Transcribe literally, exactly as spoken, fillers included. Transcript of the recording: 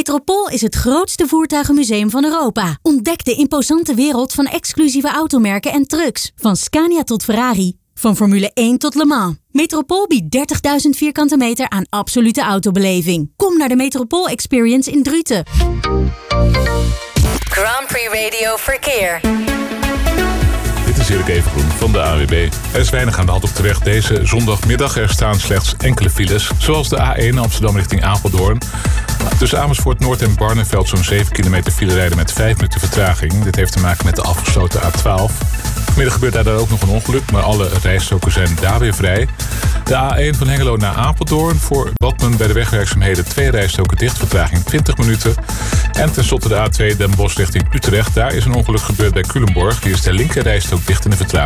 Metropool is het grootste voertuigenmuseum van Europa. Ontdek de imposante wereld van exclusieve automerken en trucks. Van Scania tot Ferrari. Van Formule één tot Le Mans. Metropool biedt dertigduizend vierkante meter aan absolute autobeleving. Kom naar de Metropool Experience in Druten. Grand Prix Radio Verkeer. Dit is Erik Evengroen van de A W B. Er is weinig aan de hand op de weg deze zondagmiddag. Er staan slechts enkele files, zoals de A één Amsterdam richting Apeldoorn. Tussen Amersfoort Noord en Barneveld zo'n zeven kilometer file rijden met vijf minuten vertraging. Dit heeft te maken met de afgesloten A twaalf. Vanmiddag gebeurt daar ook nog een ongeluk, maar alle rijstroken zijn daar weer vrij. De A één van Hengelo naar Apeldoorn. Voor Badmen bij de wegwerkzaamheden twee rijstroken dicht, vertraging twintig minuten. En tenslotte de A twee Den Bosch richting Utrecht. Daar is een ongeluk gebeurd bij Culemborg. Hier is de linker rijstrook dicht in de vertraging.